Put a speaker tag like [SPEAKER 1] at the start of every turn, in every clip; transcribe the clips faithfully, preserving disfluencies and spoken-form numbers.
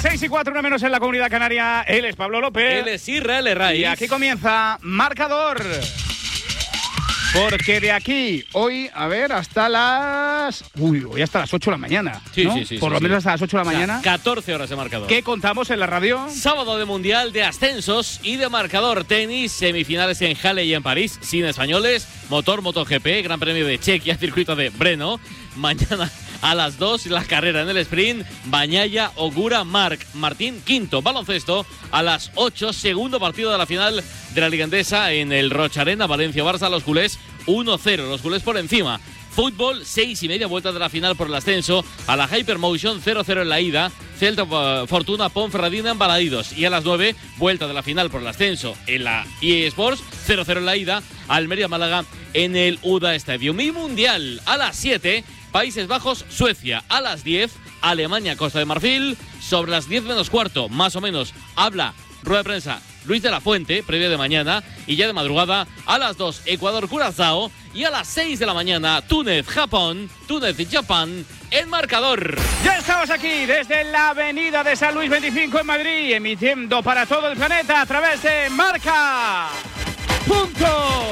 [SPEAKER 1] seis y cuatro, una menos en la Comunidad Canaria. Él es Pablo López.
[SPEAKER 2] Él es Israel Herraiz.
[SPEAKER 1] Y aquí comienza Marcador. Porque de aquí, hoy, a ver, hasta las... Uy, hoy hasta las ocho de la mañana,
[SPEAKER 2] Sí,
[SPEAKER 1] ¿no?
[SPEAKER 2] sí, sí.
[SPEAKER 1] Por
[SPEAKER 2] sí,
[SPEAKER 1] lo
[SPEAKER 2] sí.
[SPEAKER 1] menos hasta las ocho de la
[SPEAKER 2] O sea,
[SPEAKER 1] mañana.
[SPEAKER 2] catorce horas de marcador.
[SPEAKER 1] ¿Qué contamos en la radio?
[SPEAKER 2] Sábado de Mundial de Ascensos y de Marcador. Tenis, semifinales en Halle y en París, sin españoles. Motor, MotoGP, Gran Premio de Chequia, circuito de Brno. Mañana a las dos, la carrera en el sprint. Bañaya, Ogura, Marc Martín, quinto. Baloncesto a las ocho, segundo partido de la final de la Liga Endesa en el Rocha Arena. Valencia-Barça, los culés uno cero, los culés por encima. Fútbol, seis y media, vuelta de la final por el ascenso a la Hypermotion, cero cero en la ida. Celta uh, Fortuna, Ponferradina en Balaidos. Y a las nueve, vuelta de la final por el ascenso en la E A Sports, cero cero en la ida. Almería Málaga en el U D A Stadium. Y Mundial a las siete, Países Bajos, Suecia. A las diez, Alemania, Costa de Marfil. Sobre las diez menos cuarto, más o menos, habla rueda de prensa Luis de la Fuente, previa de mañana. Y ya de madrugada, a las dos, Ecuador, Curazao. Y a las seis de la mañana, Túnez, Japón. Túnez y Japón en Marcador.
[SPEAKER 1] Ya estamos aquí desde la avenida de San Luis veinticinco en Madrid, emitiendo para todo el planeta a través de Marca. Punto.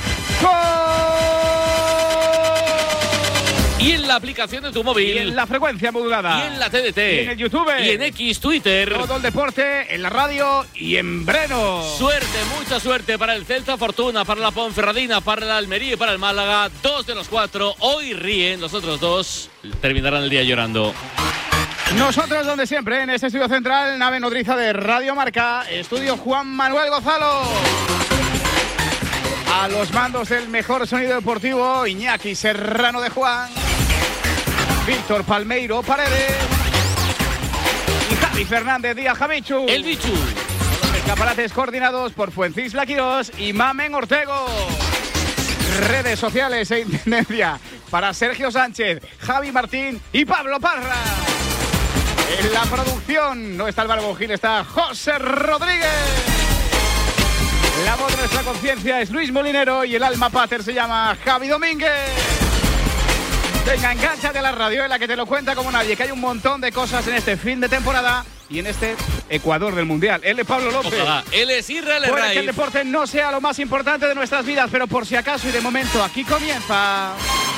[SPEAKER 2] Y en la aplicación de tu móvil.
[SPEAKER 1] Y en la frecuencia modulada.
[SPEAKER 2] Y en la T D T.
[SPEAKER 1] Y en el YouTube.
[SPEAKER 2] Y en X, Twitter.
[SPEAKER 1] Todo el deporte en la radio y en Brno.
[SPEAKER 2] Suerte, mucha suerte para el Celta, fortuna para la Ponferradina, para la Almería y para el Málaga. Dos de los cuatro hoy ríen, los otros dos terminarán el día llorando.
[SPEAKER 1] Nosotros donde siempre, en este estudio central, nave nodriza de Radio Marca, estudio Juan Manuel Gonzalo. A los mandos del mejor sonido deportivo, Iñaki Serrano de Juan. Víctor Palmeiro Paredes y Javi Fernández Díaz Javichu.
[SPEAKER 2] El Bichu.
[SPEAKER 1] Los escaparates coordinados por Fuencisla Quirós y Mamen Ortego. Redes sociales e intendencia para Sergio Sánchez, Javi Martín y Pablo Parra. En la producción no está Álvaro Gil, está José Rodríguez. La voz de nuestra conciencia es Luis Molinero y el alma pater se llama Javi Domínguez. Venga, engánchate a la radio en la que te lo cuenta como nadie, que hay un montón de cosas en este fin de temporada y en este Ecuador del Mundial. Él es Pablo López.
[SPEAKER 2] Ojalá. Él es Israel
[SPEAKER 1] Puede
[SPEAKER 2] Herraiz.
[SPEAKER 1] que el deporte no sea lo más importante de nuestras vidas, pero por si acaso y de momento aquí comienza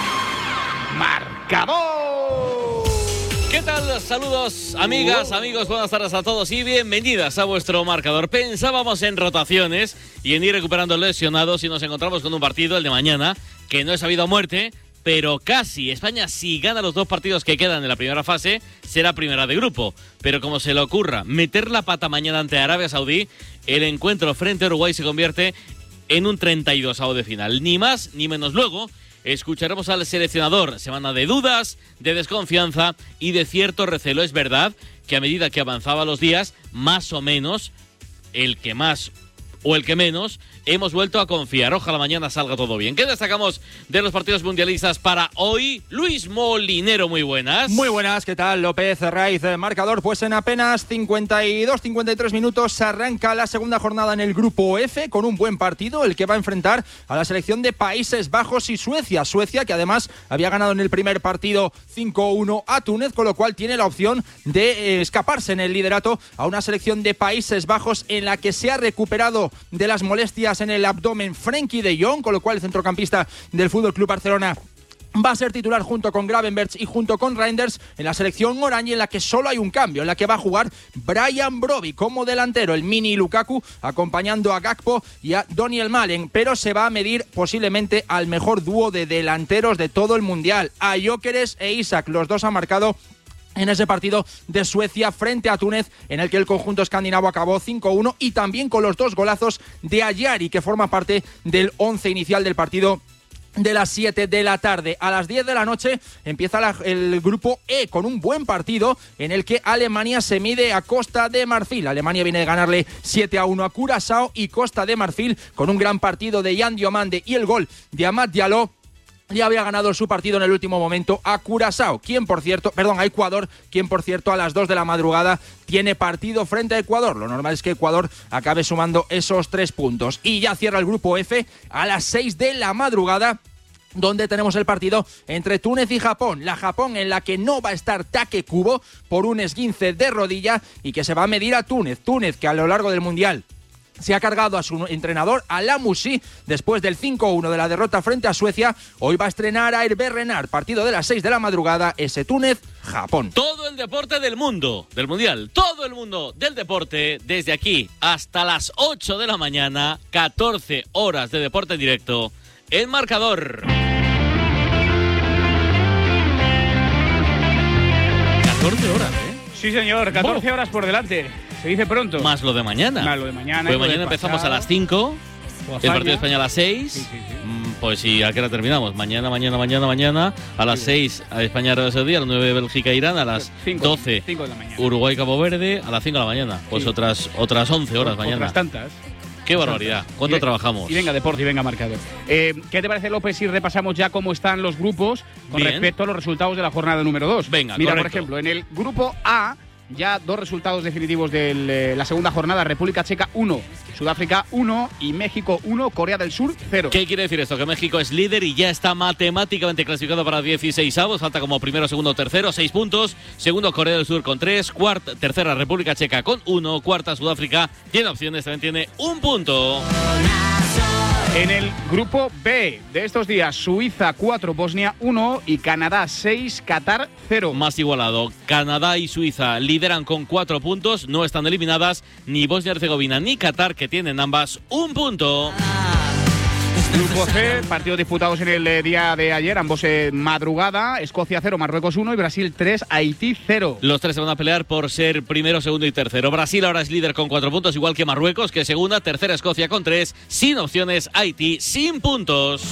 [SPEAKER 1] Marcador.
[SPEAKER 2] ¿Qué tal? Saludos, amigas, wow. amigos, buenas tardes a todos y bienvenidas a vuestro Marcador. Pensábamos en rotaciones y en ir recuperando lesionados y nos encontramos con un partido, el de mañana, que no es habido a muerte, pero casi. España, si gana los dos partidos que quedan en la primera fase, será primera de grupo. Pero como se le ocurra meter la pata mañana ante Arabia Saudí, el encuentro frente a Uruguay se convierte en un treinta y dosavo de final. Ni más ni menos. Luego escucharemos al seleccionador. Semana de dudas, de desconfianza y de cierto recelo. Es verdad que a medida que avanzaban los días, más o menos, el que más o el que menos, hemos vuelto a confiar. Ojalá mañana salga todo bien. ¿Qué destacamos de los partidos mundialistas para hoy? Luis Molinero, muy buenas.
[SPEAKER 3] Muy buenas, ¿qué tal? López Herraiz, marcador. Pues en apenas cincuenta y dos cincuenta y tres minutos arranca la segunda jornada en el Grupo F con un buen partido, el que va a enfrentar a la selección de Países Bajos y Suecia. Suecia, que además había ganado en el primer partido cinco uno a Túnez, con lo cual tiene la opción de eh, escaparse en el liderato a una selección de Países Bajos en la que se ha recuperado de las molestias en el abdomen Frenkie de Jong, con lo cual el centrocampista del F C Barcelona va a ser titular junto con Gravenberch y junto con Reinders en la selección oraña, en la que solo hay un cambio, en la que va a jugar Brian Brobbey como delantero, el mini Lukaku, acompañando a Gakpo y a Daniel Malen, pero se va a medir posiblemente al mejor dúo de delanteros de todo el Mundial, a Gyökeres e Isak. Los dos han marcado en ese partido de Suecia frente a Túnez, en el que el conjunto escandinavo acabó cinco uno, y también con los dos golazos de Ayari, que forma parte del once inicial del partido de las siete de la tarde. A las diez de la noche empieza la, el grupo E con un buen partido en el que Alemania se mide a Costa de Marfil. Alemania viene de ganarle siete a uno a Curazao, y Costa de Marfil, con un gran partido de Yan Diomande y el gol de Amad Diallo, ya había ganado su partido en el último momento a Curazao, quien por cierto, perdón, a Ecuador, quien por cierto a las dos de la madrugada tiene partido frente a Ecuador. Lo normal es que Ecuador acabe sumando esos tres puntos. Y ya cierra el grupo F a las seis de la madrugada donde tenemos el partido entre Túnez y Japón. La Japón en la que no va a estar Take Kubo por un esguince de rodilla y que se va a medir a Túnez. Túnez que a lo largo del Mundial se ha cargado a su entrenador, a Lamusi, después del cinco uno de la derrota frente a Suecia. Hoy va a estrenar a Hervé Renard, partido de las seis de la madrugada, ese Túnez-Japón.
[SPEAKER 2] Todo el deporte del mundo, del Mundial, todo el mundo del deporte, desde aquí hasta las ocho de la mañana, catorce horas de deporte en directo, en Marcador. catorce horas, ¿eh?
[SPEAKER 1] Sí, señor, catorce horas por delante. Se dice pronto.
[SPEAKER 2] Más lo de mañana.
[SPEAKER 1] Más lo de mañana.
[SPEAKER 2] Pues mañana empezamos pasado. a las cinco. El partido de España a las seis. Sí, sí, sí. Pues sí, ¿a qué hora terminamos? Mañana, mañana, mañana, mañana. A las seis a España Arabia Saudí, a las nueve Bélgica Irán, a las cinco, doce
[SPEAKER 1] cinco de la mañana.
[SPEAKER 2] Uruguay Cabo Verde, a las cinco de la mañana. Pues sí. otras otras once horas
[SPEAKER 1] otras
[SPEAKER 2] mañana.
[SPEAKER 1] Otras tantas.
[SPEAKER 2] Qué barbaridad. ¿Cuánto
[SPEAKER 1] y,
[SPEAKER 2] trabajamos?
[SPEAKER 1] Y venga, deporte, y venga, Marcador. Eh, ¿Qué te parece, López, si repasamos ya cómo están los grupos con
[SPEAKER 2] Bien.
[SPEAKER 1] respecto a los resultados de la jornada número dos?
[SPEAKER 2] Venga,
[SPEAKER 1] Mira,
[SPEAKER 2] correcto.
[SPEAKER 1] por ejemplo, en el grupo A, ya dos resultados definitivos de eh, la segunda jornada. República Checa uno, Sudáfrica uno y México uno, Corea del Sur cero.
[SPEAKER 2] ¿Qué quiere decir esto? Que México es líder y ya está matemáticamente clasificado para dieciseisavos. Falta como primero, segundo, tercero, seis puntos. Segundo, Corea del Sur con tres. Cuarta, tercera, República Checa con uno. Cuarta, Sudáfrica tiene opciones, también tiene un punto.
[SPEAKER 1] En el grupo B de estos días, Suiza cuatro, Bosnia uno y Canadá seis, Qatar cero.
[SPEAKER 2] Más igualado. Canadá y Suiza lideran con cuatro puntos. No están eliminadas ni Bosnia y Herzegovina ni Qatar, que tienen ambas un punto.
[SPEAKER 1] Grupo C, partidos disputados en el eh, día de ayer, ambos eh, madrugada. Escocia cero, Marruecos uno y Brasil tres, Haití cero.
[SPEAKER 2] Los tres se van a pelear por ser primero, segundo y tercero. Brasil ahora es líder con cuatro puntos, igual que Marruecos, que es segunda. Tercera, Escocia con tres. Sin opciones, Haití sin puntos.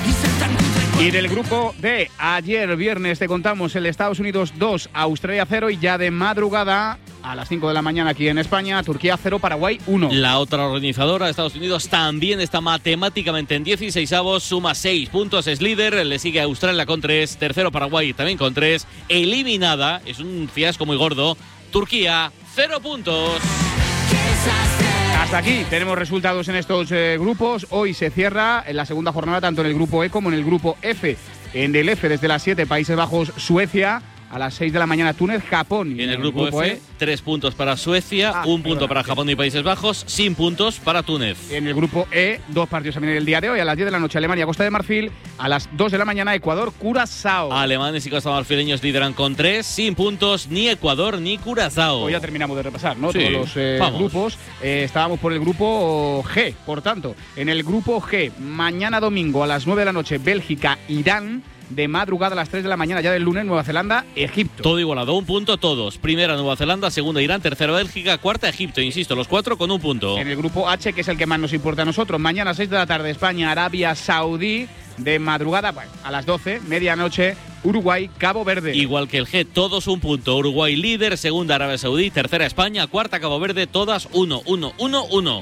[SPEAKER 1] Y del grupo D, ayer viernes te contamos el Estados Unidos dos, Australia cero y ya de madrugada a las cinco de la mañana aquí en España, Turquía cero, Paraguay uno.
[SPEAKER 2] La otra organizadora, Estados Unidos, también está matemáticamente en dieciseisavos, suma seis puntos, es líder, le sigue Australia con tres, tercero Paraguay también con tres, eliminada, es un fiasco muy gordo, Turquía, cero puntos.
[SPEAKER 1] Hasta aquí tenemos resultados en estos eh, grupos. Hoy se cierra en la segunda jornada tanto en el grupo E como en el grupo F. En el F desde las siete, Países Bajos, Suecia. A las seis de la mañana, Túnez, Japón.
[SPEAKER 2] Y en el grupo, grupo F, E, tres puntos para Suecia, ah, un punto para Japón y Países Bajos, sin puntos para Túnez.
[SPEAKER 1] En el grupo E, dos partidos también el día de hoy. A las diez de la noche, Alemania, Costa de Marfil. A las dos de la mañana, Ecuador, Curazao.
[SPEAKER 2] Alemanes y costamarfileños lideran con tres, sin puntos, ni Ecuador ni Curazao.
[SPEAKER 1] Hoy ya terminamos de repasar, ¿no?
[SPEAKER 2] Sí,
[SPEAKER 1] todos los eh, grupos. Eh, estábamos por el grupo G, por tanto. En el grupo G, mañana domingo, a las nueve de la noche, Bélgica, Irán. De madrugada a las tres de la mañana ya del lunes, Nueva Zelanda, Egipto.
[SPEAKER 2] Todo igualado, un punto todos. Primera Nueva Zelanda, segunda Irán, tercera Bélgica, cuarta Egipto. Insisto, los cuatro con un punto.
[SPEAKER 1] En el grupo H, que es el que más nos importa a nosotros, mañana a seis de la tarde, España, Arabia Saudí. De madrugada, bueno, a las doce, medianoche, Uruguay, Cabo Verde.
[SPEAKER 2] Igual que el G, todos un punto. Uruguay líder, segunda Arabia Saudí, tercera España, cuarta Cabo Verde, todas uno, uno, uno, uno.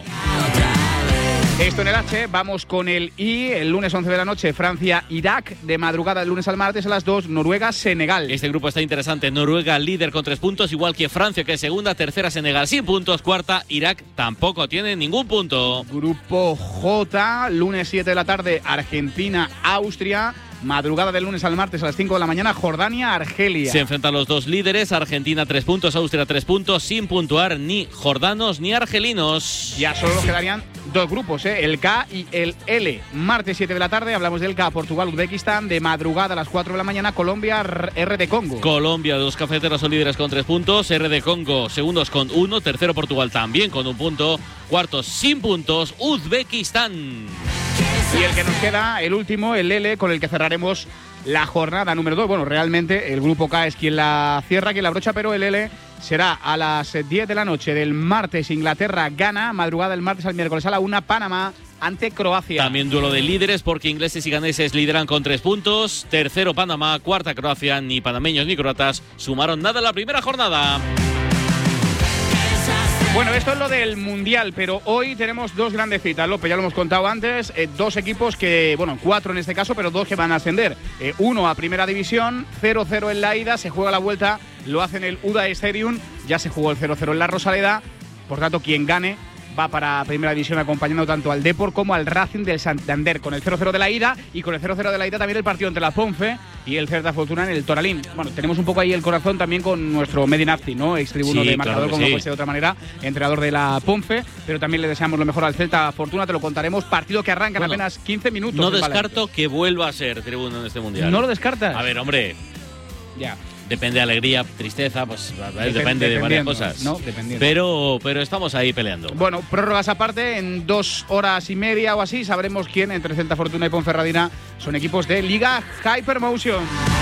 [SPEAKER 1] Esto en el H, vamos con el I, el lunes once de la noche, Francia-Irak, de madrugada del lunes al martes a las dos, Noruega-Senegal.
[SPEAKER 2] Este grupo está interesante, Noruega líder con tres puntos, igual que Francia, que es segunda, tercera Senegal sin puntos, cuarta Irak tampoco tiene ningún punto.
[SPEAKER 1] Grupo J, lunes siete de la tarde, Argentina-Austria. Madrugada del lunes al martes a las cinco de la mañana, Jordania-Argelia.
[SPEAKER 2] Se enfrentan los dos líderes, Argentina tres puntos, Austria tres puntos, sin puntuar ni jordanos ni argelinos.
[SPEAKER 1] Ya solo quedarían dos grupos, ¿eh? El K y el L. Martes siete de la tarde, hablamos del K, Portugal-Uzbekistán. De madrugada a las cuatro de la mañana, Colombia-R de Congo.
[SPEAKER 2] Colombia, los cafeteros son líderes con tres puntos, R de Congo segundos con uno, tercero Portugal también con un punto, cuartos sin puntos, Uzbekistán.
[SPEAKER 1] Y el que nos queda, el último, el L, con el que cerraremos la jornada número dos. Bueno, realmente el grupo K es quien la cierra, quien la brocha, pero el L será a las diez de la noche del martes, Inglaterra gana, madrugada del martes al miércoles a la una, Panamá ante Croacia.
[SPEAKER 2] También duelo de líderes porque ingleses y ganeses lideran con tres puntos, tercero Panamá, cuarta Croacia, ni panameños ni croatas sumaron nada en la primera jornada.
[SPEAKER 1] Bueno, esto es lo del Mundial, pero hoy tenemos dos grandes citas, López, ya lo hemos contado antes, eh, dos equipos que, bueno, cuatro en este caso, pero dos que van a ascender. Eh, uno a Primera División, cero cero en la ida, se juega la vuelta, lo hace en el U D A Stadium, ya se jugó el cero cero en la Rosaleda, por tanto, quien gane va para Primera División acompañando tanto al Depor como al Racing del Santander, con el cero cero de la ida y con el cero cero de la ida también el partido entre la Ponfe y el Celta Fortuna en el Toralín. Bueno, tenemos un poco ahí el corazón también con nuestro Medinazzi, ¿no? Ex tribuno
[SPEAKER 2] Sí,
[SPEAKER 1] de
[SPEAKER 2] claro
[SPEAKER 1] marcador,
[SPEAKER 2] que
[SPEAKER 1] como
[SPEAKER 2] sí.
[SPEAKER 1] puede ser de otra manera, entrenador de la Ponfe, pero también le deseamos lo mejor al Celta Fortuna, te lo contaremos. Partido que arranca en
[SPEAKER 2] Bueno,
[SPEAKER 1] apenas quince minutos.
[SPEAKER 2] No
[SPEAKER 1] en
[SPEAKER 2] descarto
[SPEAKER 1] Valencia.
[SPEAKER 2] que vuelva a ser tribuno en este mundial.
[SPEAKER 1] ¿No lo descartas?
[SPEAKER 2] A ver, hombre,
[SPEAKER 1] Ya.
[SPEAKER 2] depende de alegría, tristeza, pues a ver,
[SPEAKER 1] Dep-
[SPEAKER 2] depende de varias
[SPEAKER 1] dependiendo,
[SPEAKER 2] cosas.
[SPEAKER 1] ¿no? Dependiendo.
[SPEAKER 2] Pero, pero estamos ahí peleando.
[SPEAKER 1] Bueno, prórrogas aparte, en dos horas y media o así sabremos quién entre Celta Fortuna y Ponferradina son equipos de Liga Hypermotion.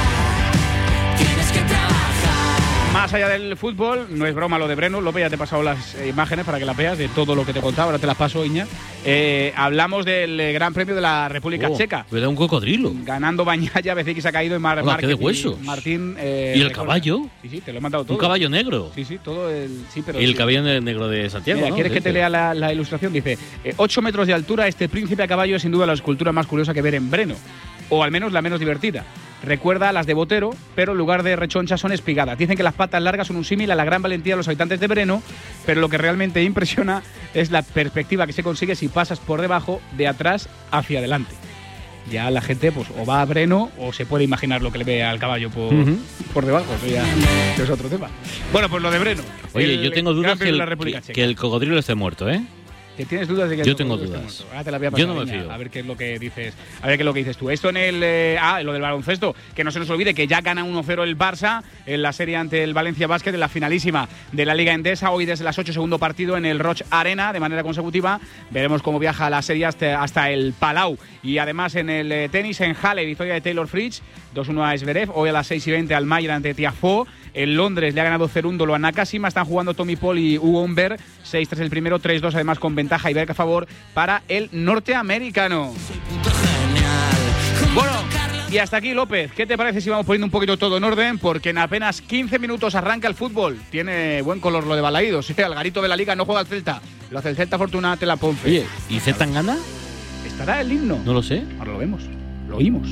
[SPEAKER 1] Más allá del fútbol, no es broma lo de Breno. López, ya te he pasado las eh, imágenes para que las veas de todo lo que te contaba. Ahora te las paso, Iña. Eh, hablamos del eh, Gran Premio de la República
[SPEAKER 2] Oh,
[SPEAKER 1] Checa.
[SPEAKER 2] Cuidado, un cocodrilo.
[SPEAKER 1] Ganando Bañaya, Bezzecchi se ha caído en Mar
[SPEAKER 2] Hola, qué de
[SPEAKER 1] Márquez y
[SPEAKER 2] huesos.
[SPEAKER 1] Martín. eh,
[SPEAKER 2] ¿Y el
[SPEAKER 1] recuerda-
[SPEAKER 2] caballo?
[SPEAKER 1] Sí, sí, te lo he mandado todo.
[SPEAKER 2] Un caballo negro.
[SPEAKER 1] Sí, sí, todo el. Sí, pero
[SPEAKER 2] Y el
[SPEAKER 1] sí.
[SPEAKER 2] caballo negro de Santiago.
[SPEAKER 1] Mira,
[SPEAKER 2] ¿no?
[SPEAKER 1] ¿quieres que te
[SPEAKER 2] Ese.
[SPEAKER 1] lea la, la ilustración? Dice, eh, ocho metros de altura, este príncipe a caballo es sin duda la escultura más curiosa que ver en Breno, o al menos la menos divertida. Recuerda a las de Botero, pero en lugar de rechonchas son espigadas. Dicen que las patas largas son un símil a la gran valentía de los habitantes de Breno, pero lo que realmente impresiona es la perspectiva que se consigue si pasas por debajo, de atrás hacia adelante. Ya la gente pues o va a Breno o se puede imaginar lo que le ve al caballo por,
[SPEAKER 2] Ujú.
[SPEAKER 1] por debajo. Eso ya es otro tema. Bueno, pues lo de Breno.
[SPEAKER 2] Oye,
[SPEAKER 1] El
[SPEAKER 2] yo tengo
[SPEAKER 1] Gran
[SPEAKER 2] dudas que
[SPEAKER 1] Premio de
[SPEAKER 2] el,
[SPEAKER 1] la República
[SPEAKER 2] que-
[SPEAKER 1] Checa.
[SPEAKER 2] que el cocodrilo esté muerto, ¿eh?
[SPEAKER 1] ¿Que tienes dudas de que
[SPEAKER 2] Yo
[SPEAKER 1] el
[SPEAKER 2] tengo
[SPEAKER 1] cocodrilo esté
[SPEAKER 2] dudas.
[SPEAKER 1] muerto? Ahora te la voy a
[SPEAKER 2] Yo
[SPEAKER 1] pasar,
[SPEAKER 2] no me
[SPEAKER 1] Iña,
[SPEAKER 2] fío.
[SPEAKER 1] a ver qué es lo que dices. A ver qué es lo que dices tú. Esto en el eh, ah, lo del baloncesto, que no se nos olvide que ya gana uno cero el Barça en la serie ante el Valencia Basket en la finalísima de la Liga Endesa. Hoy desde las ocho, segundo partido en el Roig Arena de manera consecutiva. Veremos cómo viaja la serie hasta, hasta el Palau. Y además en el eh, tenis en Halle, victoria de Taylor Fritz, dos uno a Zverev. Hoy a las seis y veinte al Mayer ante Tiafoe. En Londres le ha ganado cero uno a Nakashima. Están jugando Tommy Paul y Hugo Humbert. seis tres el primero, tres dos además con ventaja y a favor para el norteamericano. Bueno, y hasta aquí, López. ¿Qué te parece si vamos poniendo un poquito todo en orden? Porque en apenas quince minutos arranca el fútbol. Tiene buen color lo de Balaídos. Sí, al garito de la Liga no juega el Celta. Lo hace el Celta Fortuna ante la Ponfe.
[SPEAKER 2] Oye, ¿y Zetangana?
[SPEAKER 1] ¿Estará el himno?
[SPEAKER 2] No lo sé.
[SPEAKER 1] Ahora lo vemos. Lo oímos.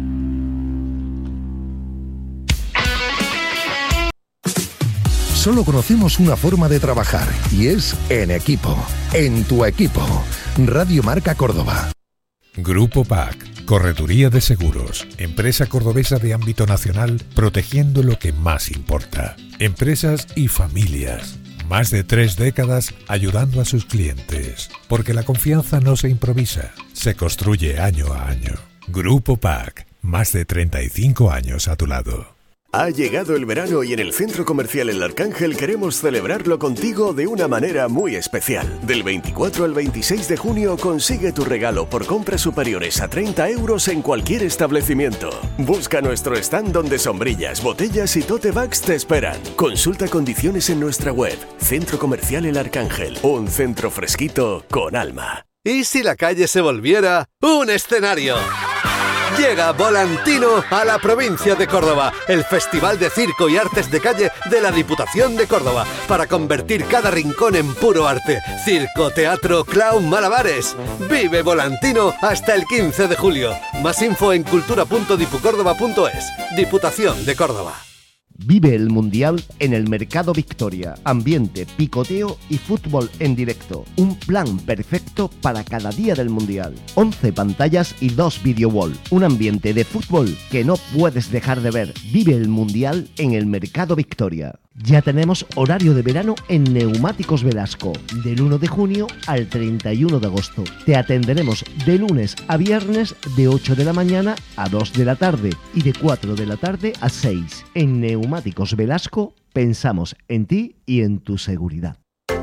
[SPEAKER 4] Solo conocemos una forma de trabajar y es en equipo. En tu equipo. Radio Marca Córdoba.
[SPEAKER 5] Grupo P A C, Correduría de Seguros, empresa cordobesa de ámbito nacional, protegiendo lo que más importa. Empresas y familias. Más de tres décadas ayudando a sus clientes. Porque la confianza no se improvisa, se construye año a año. Grupo P A C, más de treinta y cinco años a tu lado.
[SPEAKER 6] Ha llegado el verano y en el Centro Comercial El Arcángel queremos celebrarlo contigo de una manera muy especial. Del veinticuatro al veintiséis de junio consigue tu regalo por compras superiores a treinta euros en cualquier establecimiento. Busca nuestro stand donde sombrillas, botellas y tote bags te esperan. Consulta condiciones en nuestra web. Centro Comercial El Arcángel, un centro fresquito con alma.
[SPEAKER 7] ¿Y si la calle se volviera un escenario? Llega Volantino a la provincia de Córdoba, el Festival de Circo y Artes de Calle de la Diputación de Córdoba, para convertir cada rincón en puro arte. Circo, teatro, clown, malabares. Vive Volantino hasta el quince de julio. Más info en cultura punto dipucórdoba punto es. Diputación de Córdoba.
[SPEAKER 8] Vive el Mundial en el Mercado Victoria. Ambiente, picoteo y fútbol en directo. Un plan perfecto para cada día del Mundial. once pantallas y dos video wall. Un ambiente de fútbol que no puedes dejar de ver. Vive el Mundial en el Mercado Victoria. Ya tenemos horario de verano en Neumáticos Velasco, del uno de junio al treinta y uno de agosto. Te atenderemos de lunes a viernes de ocho de la mañana a dos de la tarde y de cuatro de la tarde a seis. En Neumáticos Velasco pensamos en ti y en tu seguridad.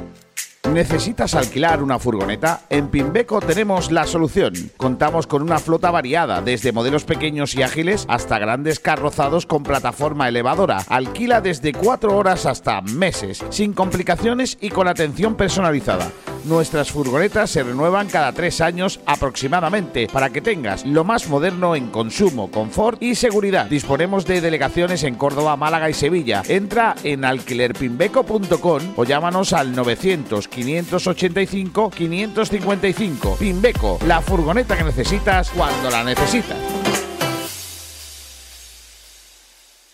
[SPEAKER 9] ¿Necesitas alquilar una furgoneta? En Pimbeco tenemos la solución. Contamos con una flota variada, desde modelos pequeños y ágiles hasta grandes carrozados con plataforma elevadora. Alquila desde cuatro horas hasta meses, sin complicaciones y con atención personalizada. Nuestras furgonetas se renuevan cada tres años aproximadamente para que tengas lo más moderno en consumo, confort y seguridad. Disponemos de delegaciones en Córdoba, Málaga y Sevilla. Entra en alquiler pimbeco punto com o llámanos al novecientos, quinientos ochenta y cinco, quinientos cincuenta y cinco. Pimbeco, la furgoneta que necesitas cuando la necesitas.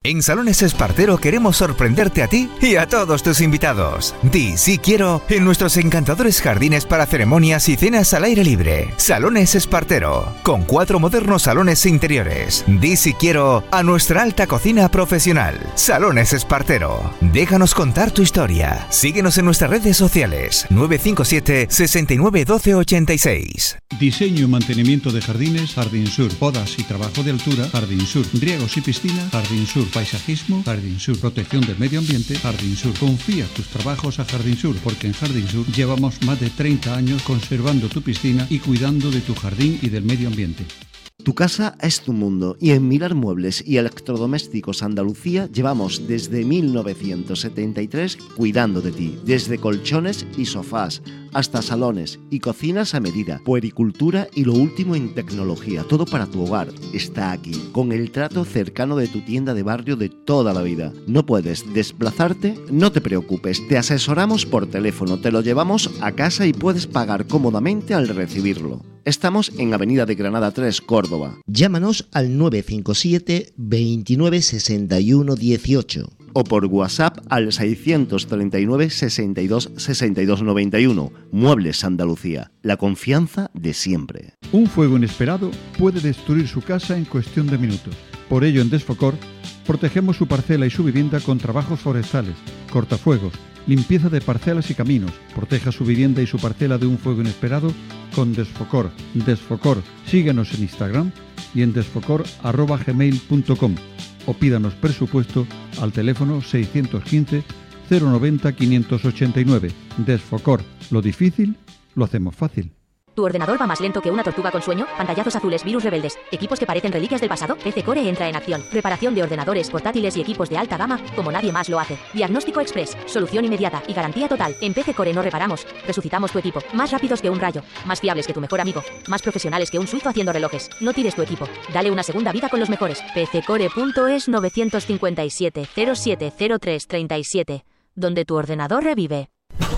[SPEAKER 10] En Salones Espartero queremos sorprenderte a ti y a todos tus invitados. Di sí quiero en nuestros encantadores jardines para ceremonias y cenas al aire libre. Salones Espartero, con cuatro modernos salones interiores. Di sí quiero a nuestra alta cocina profesional. Salones Espartero. Déjanos contar tu historia. Síguenos en nuestras redes sociales. nueve cinco siete, sesenta y nueve, doce, ochenta y seis.
[SPEAKER 11] Diseño y mantenimiento de jardines, Jardín Sur. Podas y trabajo de altura, Jardín Sur. Riegos y piscina, Jardín Sur. Paisajismo, Jardín Sur. Protección del medio ambiente, Jardín Sur. Confía tus trabajos a Jardín Sur, porque en Jardín Sur llevamos más de treinta años conservando tu piscina y cuidando de tu jardín y del medio ambiente.
[SPEAKER 8] Tu casa es tu mundo y en Milar Muebles y Electrodomésticos Andalucía llevamos desde mil novecientos setenta y tres cuidando de ti, desde colchones y sofás hasta salones y cocinas a medida, puericultura y lo último en tecnología, todo para tu hogar está aquí, con el trato cercano de tu tienda de barrio de toda la vida. ¿No puedes desplazarte? No te preocupes, te asesoramos por teléfono, te lo llevamos a casa y puedes pagar cómodamente al recibirlo. Estamos en Avenida de Granada tres, Córdoba.
[SPEAKER 12] Llámanos al nueve cinco siete, veintinueve, sesenta y uno, dieciocho.
[SPEAKER 8] O por WhatsApp al seiscientos treinta y nueve, sesenta y dos, sesenta y dos, noventa y uno. Muebles Andalucía, la confianza de siempre.
[SPEAKER 11] Un fuego inesperado puede destruir su casa en cuestión de minutos. Por ello, en Desfocor, protegemos su parcela y su vivienda con trabajos forestales, cortafuegos, limpieza de parcelas y caminos. Proteja su vivienda y su parcela de un fuego inesperado con Desfocor. Desfocor. Síguenos en Instagram y en desfocor arroba gmail punto com o pídanos presupuesto al teléfono seiscientos quince, cero noventa, quinientos ochenta y nueve. Desfocor. Lo difícil lo hacemos fácil.
[SPEAKER 13] ¿Tu ordenador va más lento que una tortuga con sueño? Pantallazos azules, virus rebeldes, equipos que parecen reliquias del pasado. P C Core entra en acción. Reparación de ordenadores, portátiles y equipos de alta gama como nadie más lo hace. Diagnóstico express, solución inmediata y garantía total. En P C Core no reparamos, resucitamos tu equipo. Más rápidos que un rayo, más fiables que tu mejor amigo, más profesionales que un suizo haciendo relojes. No tires tu equipo, dale una segunda vida con los mejores. p c core punto es nueve cinco siete, cero siete cero tres, tres siete, donde tu ordenador revive.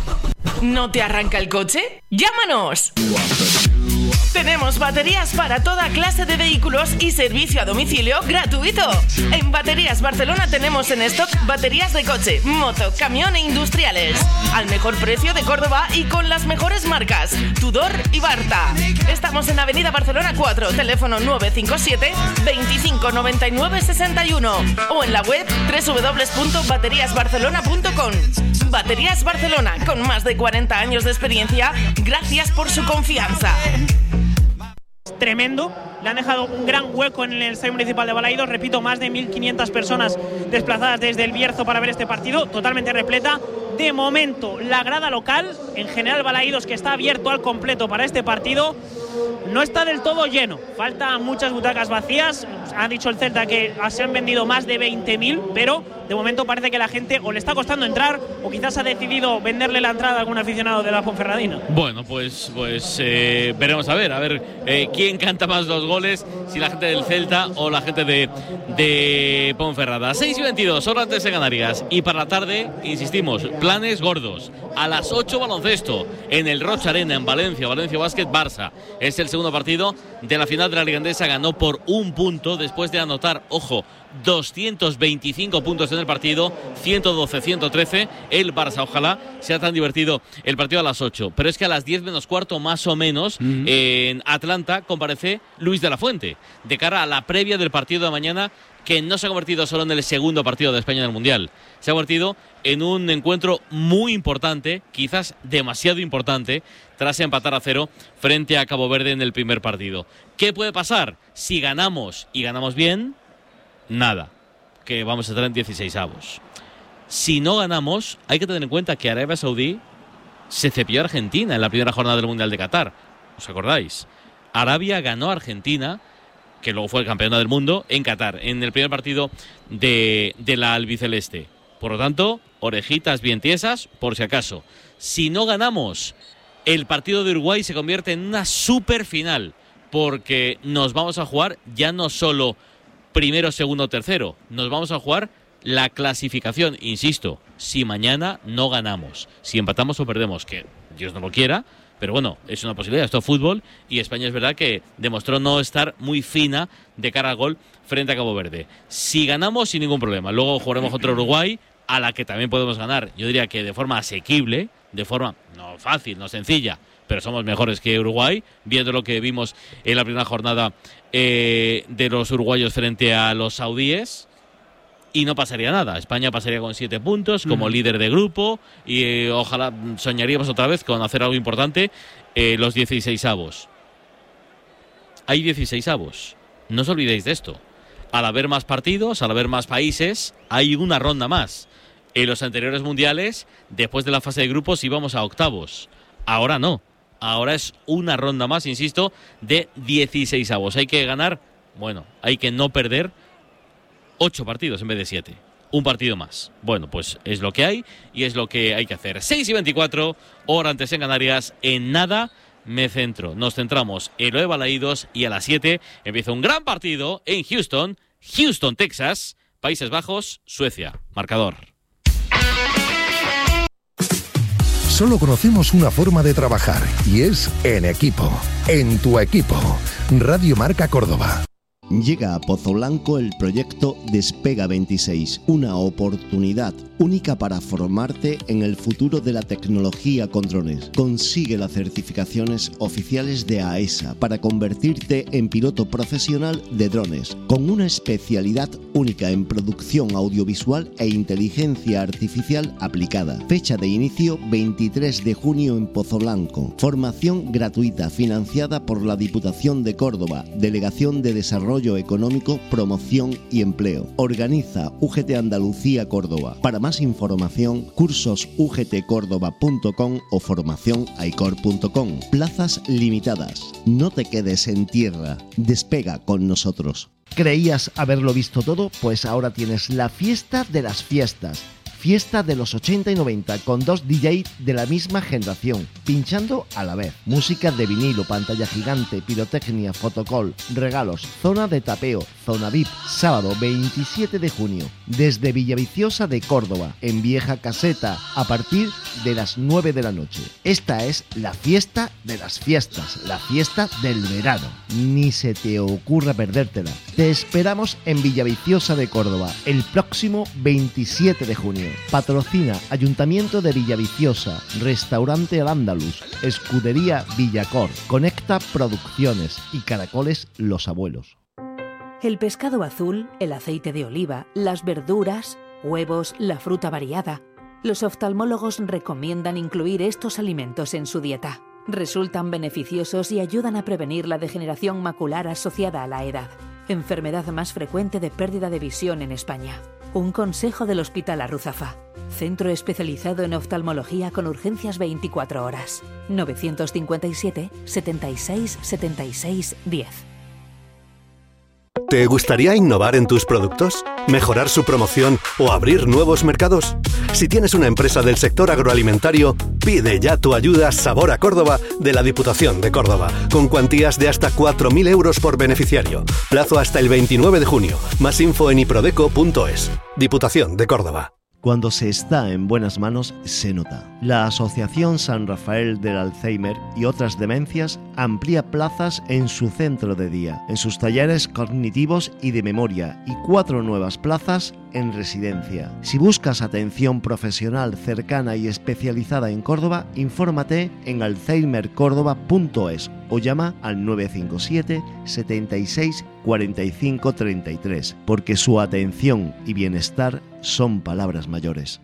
[SPEAKER 14] ¿No te arranca el coche? ¡Llámanos! Tenemos baterías para toda clase de vehículos y servicio a domicilio gratuito. En Baterías Barcelona tenemos en stock baterías de coche, moto, camión e industriales. Al mejor precio de Córdoba y con las mejores marcas, Tudor y Barta. Estamos en Avenida Barcelona cuatro, teléfono nueve cinco siete, veinticinco, noventa y nueve, sesenta y uno o en la web doble u doble u doble u punto baterías barcelona punto com. Baterías Barcelona, con más de cuarenta años de experiencia, gracias por su confianza.
[SPEAKER 15] Tremendo, le han dejado un gran hueco en el Estadio Municipal de Balaídos, repito, más de mil quinientas personas desplazadas desde el Bierzo para ver este partido, totalmente repleta. De momento, la grada local, en general Balaídos, que está abierto al completo para este partido, no está del todo lleno, faltan muchas butacas vacías. Ha dicho el Celta que se han vendido más de veinte mil, pero de momento parece que la gente o le está costando entrar o quizás ha decidido venderle la entrada a algún aficionado de la Ponferradina.
[SPEAKER 2] Bueno, pues, pues eh, veremos a ver, a ver eh, quién canta más los goles, si la gente del Celta o la gente de, de Ponferrada. seis y veintidós, horas antes de Canarias. Y para la tarde, insistimos, planes gordos. A las ocho, baloncesto en el Rocha Arena en Valencia, Valencia Basket Barça. Es el segundo partido de la final de la Liga Endesa, ganó por un punto después de anotar, ojo, doscientos veinticinco puntos en el partido, ciento doce, ciento trece el Barça. Ojalá sea tan divertido el partido a las ocho, pero es que a las diez menos cuarto más o menos, uh-huh, en Atlanta comparece Luis de la Fuente de cara a la previa del partido de mañana, que no se ha convertido solo en el segundo partido de España en el Mundial, se ha convertido en un encuentro muy importante, quizás demasiado importante, tras empatar a cero frente a Cabo Verde en el primer partido. ¿Qué puede pasar? Si ganamos y ganamos bien, nada, que vamos a estar en dieciseisavos. Si no ganamos, hay que tener en cuenta que Arabia Saudí se cepilló a Argentina en la primera jornada del Mundial de Qatar. ¿Os acordáis? Arabia ganó a Argentina, que luego fue el campeona del mundo, en Qatar, en el primer partido de, de la albiceleste. Por lo tanto, orejitas bien tiesas, por si acaso. Si no ganamos, el partido de Uruguay se convierte en una super final, porque nos vamos a jugar ya no solo primero, segundo, tercero, nos vamos a jugar la clasificación, insisto, si mañana no ganamos, si empatamos o perdemos, que Dios no lo quiera, Pero bueno, es una posibilidad, esto es fútbol y España es verdad que demostró no estar muy fina de cara al gol frente a Cabo Verde. Si ganamos, sin ningún problema. Luego jugaremos contra Uruguay, a la que también podemos ganar. Yo diría que de forma asequible, de forma no fácil, no sencilla, pero somos mejores que Uruguay, viendo lo que vimos en la primera jornada eh, de los uruguayos frente a los saudíes. Y no pasaría nada. España pasaría con siete puntos como mm. líder de grupo y eh, ojalá soñaríamos otra vez con hacer algo importante, eh, los dieciseisavos. Hay dieciseisavos. No os olvidéis de esto. Al haber más partidos, al haber más países, hay una ronda más. En los anteriores mundiales, después de la fase de grupos, íbamos a octavos. Ahora no. Ahora es una ronda más, insisto, de dieciseisavos. Hay que ganar, bueno, hay que no perder ocho partidos en vez de siete. Un partido más. Bueno, pues es lo que hay y es lo que hay que hacer. seis y veinticuatro, hora antes en Canarias. En nada me centro. Nos centramos en lo de Balaídos y a las siete empieza un gran partido en Houston, Houston, Texas, Países Bajos, Suecia. Marcador.
[SPEAKER 4] Solo conocemos una forma de trabajar y es en equipo. En tu equipo. Radio Marca Córdoba.
[SPEAKER 12] Llega a Pozo Blanco el proyecto Despega veintiséis, una oportunidad única para formarte en el futuro de la tecnología con drones. Consigue las certificaciones oficiales de A E S A para convertirte en piloto profesional de drones, con una especialidad única en producción audiovisual e inteligencia artificial aplicada. Fecha de inicio veintitrés de junio en Pozo Blanco. Formación gratuita financiada por la Diputación de Córdoba, Delegación de Desarrollo Económico, Promoción y Empleo. Organiza U G T Andalucía Córdoba. Para más información, cursos u g t córdoba punto com o formación aicor punto com. Plazas limitadas. No te quedes en tierra. Despega con nosotros. ¿Creías haberlo visto todo? Pues ahora tienes la fiesta de las fiestas. Fiesta de los ochenta y noventa con dos D J de la misma generación, pinchando a la vez. Música de vinilo, pantalla gigante, pirotecnia, fotocall, regalos, zona de tapeo, zona V I P. Sábado veintisiete de junio, desde Villaviciosa de Córdoba, en Vieja Caseta, a partir de las nueve de la noche. Esta es la fiesta de las fiestas, la fiesta del verano. Ni se te ocurra perdértela. Te esperamos en Villaviciosa de Córdoba, el próximo veintisiete de junio. Patrocina Ayuntamiento de Villaviciosa, Restaurante Al Andalus, Escudería Villacor, Conecta Producciones y Caracoles Los Abuelos.
[SPEAKER 16] El pescado azul, el aceite de oliva, las verduras, huevos, la fruta variada. Los oftalmólogos recomiendan incluir estos alimentos en su dieta. Resultan beneficiosos y ayudan a prevenir la degeneración macular asociada a la edad, enfermedad más frecuente de pérdida de visión en España. Un consejo del Hospital Arruzafa, centro especializado en oftalmología con urgencias veinticuatro horas. novecientos cincuenta y siete, setenta y seis, setenta y seis, diez.
[SPEAKER 7] ¿Te gustaría innovar en tus productos? ¿Mejorar su promoción o abrir nuevos mercados? Si tienes una empresa del sector agroalimentario, pide ya tu ayuda Sabor a Córdoba de la Diputación de Córdoba, con cuantías de hasta cuatro mil euros por beneficiario. Plazo hasta el veintinueve de junio. Más info en iprodeco punto es. Diputación de Córdoba.
[SPEAKER 12] Cuando se está en buenas manos, se nota. La Asociación San Rafael del Alzheimer y otras demencias amplía plazas en su centro de día, en sus talleres cognitivos y de memoria, y cuatro nuevas plazas en residencia. Si buscas atención profesional cercana y especializada en Córdoba, infórmate en alzheimer córdoba punto es o llama al nueve cinco siete, setenta y seis, cuarenta y cinco, treinta y tres, porque su atención y bienestar son palabras mayores.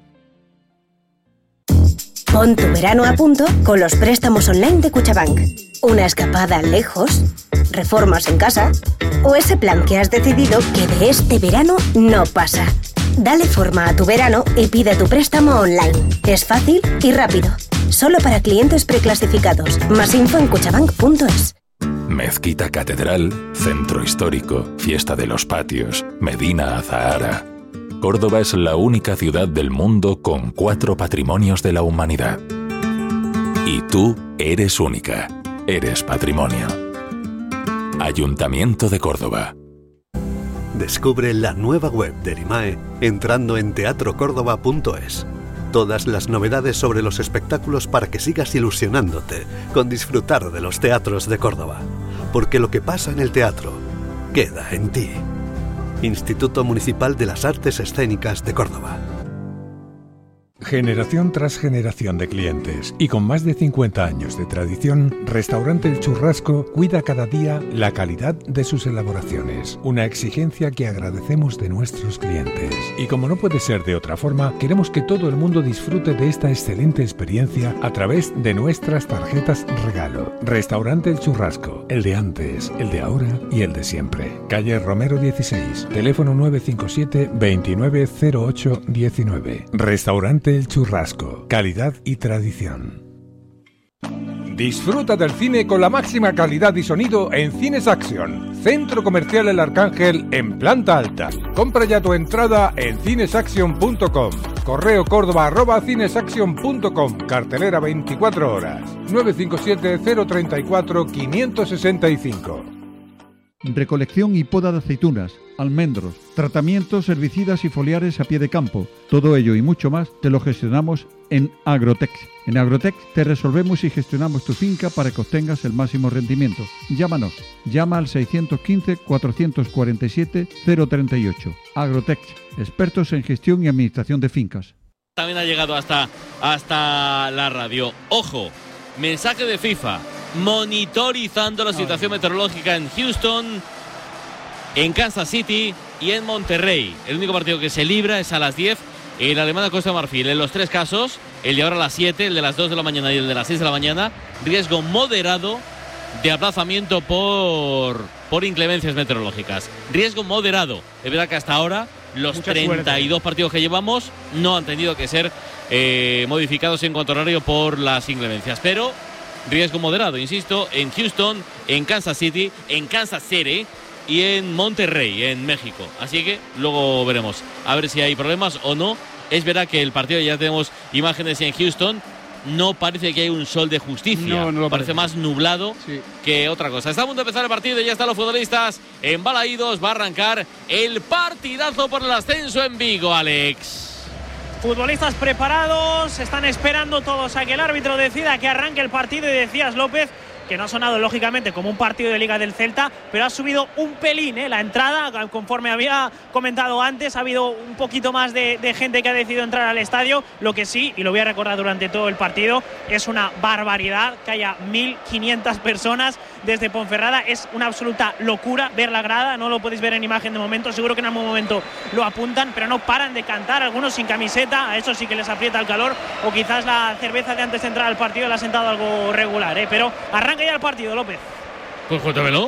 [SPEAKER 17] Pon tu verano a punto con los préstamos online de Cuchabank. Una escapada lejos, reformas en casa o ese plan que has decidido que de este verano no pasa. Dale forma a tu verano y pide tu préstamo online. Es fácil y rápido. Solo para clientes preclasificados. Más info en cuchabank punto es.
[SPEAKER 18] Mezquita Catedral, Centro Histórico, Fiesta de los Patios, Medina Azahara. Córdoba es la única ciudad del mundo con cuatro patrimonios de la humanidad. Y tú eres única. Eres patrimonio. Ayuntamiento de Córdoba.
[SPEAKER 7] Descubre la nueva web del I M A E entrando en teatro córdoba punto es. Todas las novedades sobre los espectáculos para que sigas ilusionándote con disfrutar de los teatros de Córdoba. Porque lo que pasa en el teatro queda en ti. Instituto Municipal de las Artes Escénicas de Córdoba.
[SPEAKER 5] Generación tras generación de clientes y con más de cincuenta años de tradición, Restaurante El Churrasco cuida cada día la calidad de sus elaboraciones, una exigencia que agradecemos de nuestros clientes. Y como no puede ser de otra forma, queremos que todo el mundo disfrute de esta excelente experiencia a través de nuestras tarjetas regalo. Restaurante El Churrasco, el de antes, el de ahora y el de siempre. Calle Romero dieciséis, teléfono nueve cinco siete, veintinueve cero ocho diecinueve. Restaurante El Churrasco, calidad y tradición.
[SPEAKER 19] Disfruta del cine con la máxima calidad y sonido en Cines Action, Centro Comercial El Arcángel en planta alta. Compra ya tu entrada en cinesaction punto com. Correo córdoba arroba cinesaction punto com. Cartelera veinticuatro horas. nueve cinco siete, cero tres cuatro, cinco seis cinco.
[SPEAKER 11] Recolección y poda de aceitunas, almendros, tratamientos herbicidas y foliares a pie de campo. Todo ello y mucho más te lo gestionamos en Agrotex. En Agrotex te resolvemos y gestionamos tu finca para que obtengas el máximo rendimiento. Llámanos. Llama al seiscientos quince, cuatrocientos cuarenta y siete, cero treinta y ocho. Agrotex, expertos en gestión y administración de fincas.
[SPEAKER 2] También ha llegado hasta, hasta la radio. Ojo, mensaje de FIFA. Monitorizando la situación meteorológica en Houston, en Kansas City y en Monterrey. El único partido que se libra es a las diez en Alemania Costa de Marfil. En los tres casos, el de ahora a las siete, el de las dos de la mañana y el de las seis de la mañana, riesgo moderado de aplazamiento por, por inclemencias meteorológicas. Riesgo moderado. Es verdad que hasta ahora los Mucha treinta y dos suerte. partidos que llevamos no han tenido que ser eh, modificados en cuanto a horario por las inclemencias, pero riesgo moderado, insisto, en Houston, en Kansas City, en Kansas City y en Monterrey, en México. Así que luego veremos a ver si hay problemas o no. Es verdad que el partido, ya tenemos imágenes en Houston, no parece que hay un sol de justicia. No, no parece. parece más nublado sí. que otra cosa. Está a punto de empezar el partido y ya están los futbolistas embalaídos. Va a arrancar el partidazo por el ascenso en Vigo, Alex.
[SPEAKER 15] Futbolistas preparados, están esperando todos a que el árbitro decida que arranque el partido. Y decías, López, que no ha sonado lógicamente como un partido de Liga del Celta, pero ha subido un pelín ¿eh? la entrada, conforme había comentado antes. Ha habido un poquito más de, de gente que ha decidido entrar al estadio. Lo que sí, y lo voy a recordar durante todo el partido, es una barbaridad que haya mil quinientas personas desde Ponferrada. Es una absoluta locura ver la grada, no lo podéis ver en imagen de momento, seguro que en algún momento lo apuntan, pero no paran de cantar, algunos sin camiseta, a eso sí que les aprieta el calor, o quizás la cerveza de antes de entrar al partido le ha sentado algo regular, ¿eh? Pero arranca ya el partido, López.
[SPEAKER 2] Pues cuéntamelo.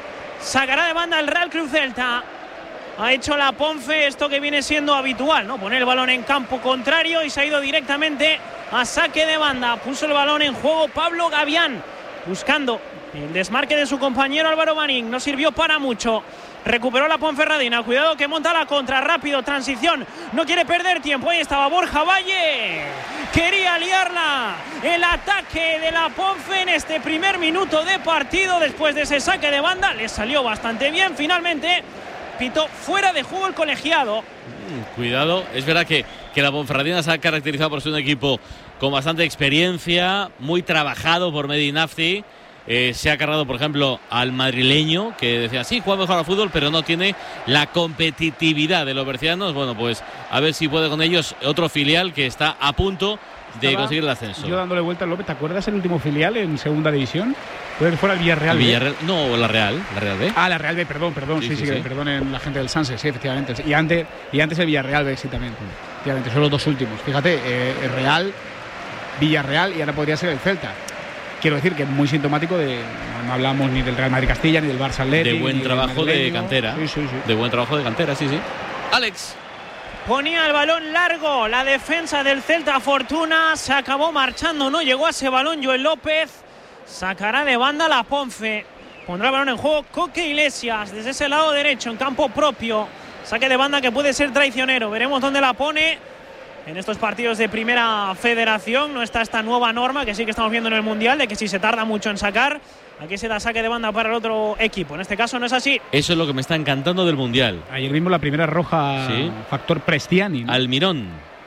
[SPEAKER 15] Sacará de banda el Real Club Celta. Ha hecho la Ponfe esto que viene siendo habitual, ¿no? Poner el balón en campo contrario y se ha ido directamente a saque de banda. Puso el balón en juego Pablo Gavián, buscando el desmarque de su compañero Álvaro Manín. No sirvió para mucho. Recuperó la Ponferradina. Cuidado que monta la contra. Rápido, transición. No quiere perder tiempo. Ahí estaba Borja Valle. Quería liarla. El ataque de la Ponfe en este primer minuto de partido. Después de ese saque de banda, le salió bastante bien. Finalmente, pitó fuera de juego el colegiado.
[SPEAKER 2] Cuidado. Es verdad que, que la Ponferradina se ha caracterizado por ser un equipo con bastante experiencia, muy trabajado por Medinafti. Eh, se ha cargado, por ejemplo, al madrileño, que decía, sí, juega mejor al fútbol, pero no tiene la competitividad de los bercianos. Bueno, pues a ver si puede con ellos otro filial que está a punto de Estaba conseguir el ascenso.
[SPEAKER 1] Yo dándole vuelta a López, ¿te acuerdas el último filial en segunda división? Puede que fuera el Villarreal.
[SPEAKER 2] El Villarreal B. No, la Real, la Real B.
[SPEAKER 1] Ah, la Real B, perdón, perdón, sí, sí, sí, sí, sí. Perdonen la gente del Sanse, sí, efectivamente. Y antes, y antes el Villarreal B, sí, también. Efectivamente, son los dos últimos. Fíjate, eh, el Real, Villarreal y ahora podría ser el Celta. Quiero decir que es muy sintomático de. No hablamos ni del Real Madrid Castilla ni del Barça Atlético.
[SPEAKER 2] De buen trabajo de cantera.
[SPEAKER 1] Sí, sí, sí.
[SPEAKER 2] De buen trabajo de cantera, sí, sí. Alex.
[SPEAKER 15] Ponía el balón largo. La defensa del Celta Fortuna se acabó marchando. No llegó a ese balón Joel López. Sacará de banda la Ponfe. Pondrá el balón en juego Coque Iglesias desde ese lado derecho en campo propio. Saque de banda que puede ser traicionero. Veremos dónde la pone. En estos partidos de primera federación no está esta nueva norma que sí que estamos viendo en el Mundial, de que si se tarda mucho en sacar, aquí se da saque de banda para el otro equipo. En este caso no es así.
[SPEAKER 2] Eso es lo que me está encantando del Mundial.
[SPEAKER 1] Ayer vimos la primera roja, ¿sí? Factor Prestiani, ¿no?
[SPEAKER 2] Almirón.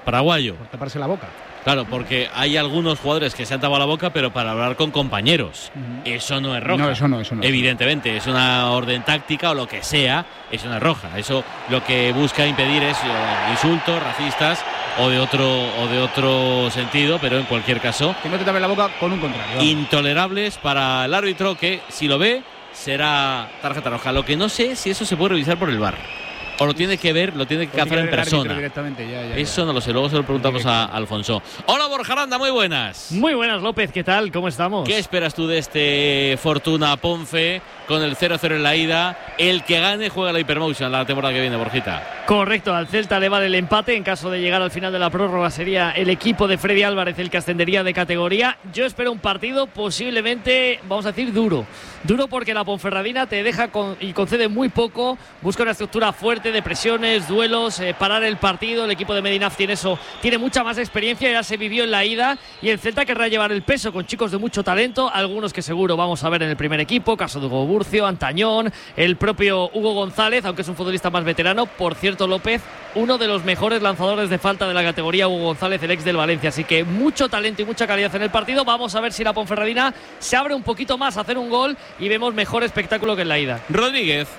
[SPEAKER 2] Paraguayo.
[SPEAKER 1] Por taparse la boca.
[SPEAKER 2] Claro, porque hay algunos jugadores que se han tapado la boca, pero para hablar con compañeros. Uh-huh. Eso no es roja.
[SPEAKER 1] No, eso no, eso no.
[SPEAKER 2] Evidentemente, es una orden táctica o lo que sea, eso no es roja. Eso lo que busca impedir es uh, insultos, racistas o de otro o de otro sentido, pero en cualquier caso.
[SPEAKER 1] Que no te tapes la boca con un contrario. Vamos.
[SPEAKER 2] Intolerables para el árbitro que, si lo ve, será tarjeta roja. Lo que no sé es si eso se puede revisar por el V A R. O lo tiene que ver, lo tiene que hacer en persona.
[SPEAKER 1] Directamente, ya, ya,
[SPEAKER 2] Eso
[SPEAKER 1] ya.
[SPEAKER 2] no lo sé, luego se lo preguntamos a Alfonso. Hola Borja Aranda, muy buenas.
[SPEAKER 20] Muy buenas, López, ¿qué tal? ¿Cómo estamos?
[SPEAKER 2] ¿Qué esperas tú de este Fortuna Ponfe con el cero cero en la ida? El que gane juega la Hypermotion la temporada que viene, Borjita.
[SPEAKER 20] Correcto, al Celta le vale el empate. En caso de llegar al final de la prórroga sería el equipo de Freddy Álvarez el que ascendería de categoría. Yo espero un partido posiblemente, vamos a decir, duro. Duro porque la Ponferradina te deja con, y concede muy poco. Busca una estructura fuerte de presiones, duelos, eh, parar el partido. El equipo de Medinafti en eso tiene mucha más experiencia, ya se vivió en la ida. Y el Celta querrá llevar el peso con chicos de mucho talento, algunos que seguro vamos a ver en el primer equipo, caso de Hugo Burcio, Antañón, el propio Hugo González, aunque es un futbolista más veterano. Por cierto, López, uno de los mejores lanzadores de falta de la categoría, Hugo González, el ex del Valencia. Así que mucho talento y mucha calidad en el partido. Vamos a ver si la Ponferradina se abre un poquito más a hacer un gol y vemos mejor espectáculo que en la ida.
[SPEAKER 2] Rodríguez.